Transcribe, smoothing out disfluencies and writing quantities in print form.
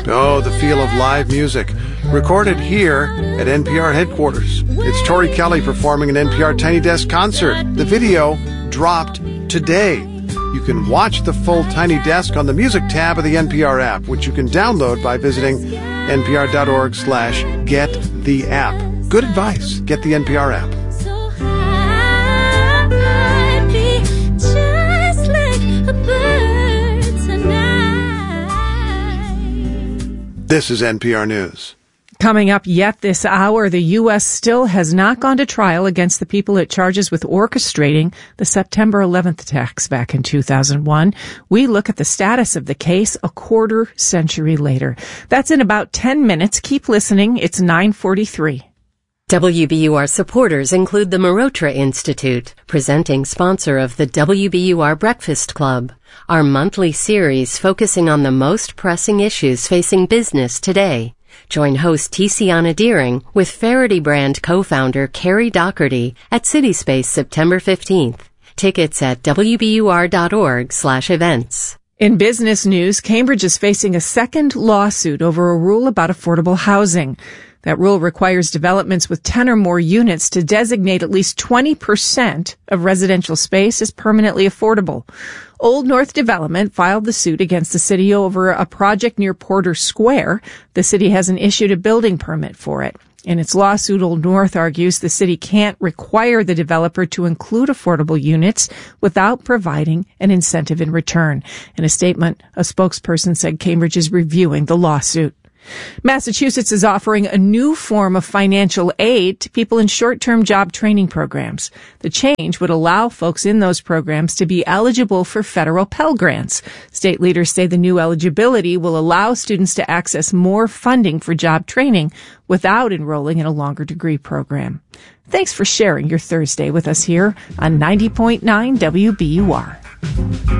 Oh, the feel of live music. Recorded here at NPR headquarters. It's Tori Kelly performing an NPR Tiny Desk concert. The video dropped today. You can watch the full Tiny Desk on the Music tab of the NPR app, which you can download by visiting npr.org/gettheapp. Good advice. Get the NPR app. This is NPR News. Coming up yet this hour, the U.S. still has not gone to trial against the people it charges with orchestrating the September 11th attacks back in 2001. We look at the status of the case a quarter century later. That's in about 10 minutes. Keep listening. It's 9:43. WBUR supporters include the Marotra Institute, presenting sponsor of the WBUR Breakfast Club, our monthly series focusing on the most pressing issues facing business today. Join host Tiziana Deering with Faraday Brand co-founder Carrie Doherty at CitySpace September 15th. Tickets at wbur.org/events. In business news, Cambridge is facing a second lawsuit over a rule about affordable housing. That rule requires developments with 10 or more units to designate at least 20% of residential space as permanently affordable. Old North Development filed the suit against the city over a project near Porter Square. The city hasn't issued a building permit for it. In its lawsuit, Old North argues the city can't require the developer to include affordable units without providing an incentive in return. In a statement, a spokesperson said Cambridge is reviewing the lawsuit. Massachusetts is offering a new form of financial aid to people in short-term job training programs. The change would allow folks in those programs to be eligible for federal Pell Grants. State leaders say the new eligibility will allow students to access more funding for job training without enrolling in a longer degree program. Thanks for sharing your Thursday with us here on 90.9 WBUR.